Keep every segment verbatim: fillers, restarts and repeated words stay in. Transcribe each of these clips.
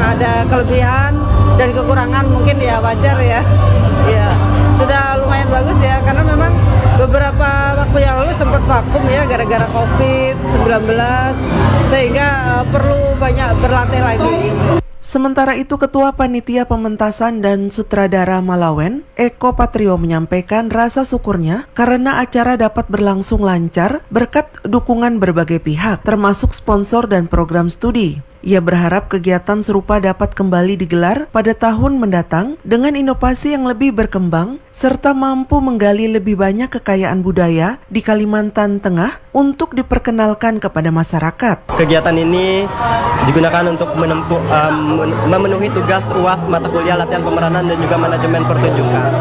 ada kelebihan dan kekurangan mungkin ya wajar ya. Ya, sudah lumayan bagus ya karena memang beberapa waktu yang lalu sempat vakum ya gara-gara covid sembilan belas sehingga uh, perlu banyak berlatih lagi. Sementara itu Ketua Panitia Pementasan dan Sutradara Malawen, Eko Patrio menyampaikan rasa syukurnya karena acara dapat berlangsung lancar berkat dukungan berbagai pihak termasuk sponsor dan program studi. Ia berharap kegiatan serupa dapat kembali digelar pada tahun mendatang dengan inovasi yang lebih berkembang serta mampu menggali lebih banyak kekayaan budaya di Kalimantan Tengah untuk diperkenalkan kepada masyarakat. Kegiatan ini digunakan untuk menempuh, um, memenuhi tugas U A S mata kuliah latihan pemeranan dan juga manajemen pertunjukan.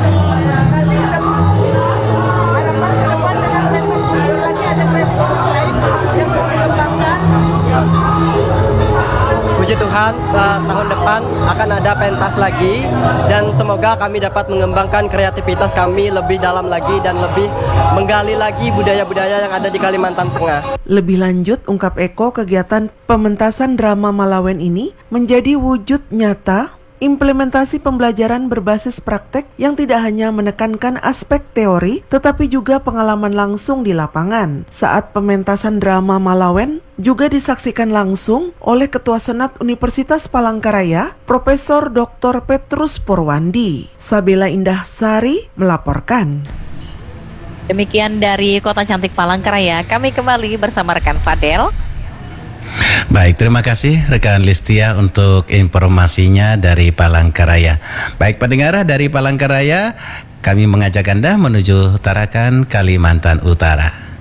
Puji Tuhan, uh, tahun depan akan ada pentas lagi dan semoga kami dapat mengembangkan kreativitas kami lebih dalam lagi dan lebih menggali lagi budaya-budaya yang ada di Kalimantan Tengah. Lebih lanjut, ungkap Eko, kegiatan pementasan drama Malawen ini menjadi wujud nyata implementasi pembelajaran berbasis praktek yang tidak hanya menekankan aspek teori, tetapi juga pengalaman langsung di lapangan. Saat pementasan drama Malawen juga disaksikan langsung oleh Ketua Senat Universitas Palangkaraya, Profesor Doktor Petrus Purwandi. Sabila Indah Sari melaporkan. Demikian dari Kota Cantik Palangkaraya, kami kembali bersama rekan Fadel. Baik, terima kasih rekan Listia untuk informasinya dari Palangkaraya. Baik, pendengar dari Palangkaraya, kami mengajak Anda menuju Tarakan, Kalimantan Utara.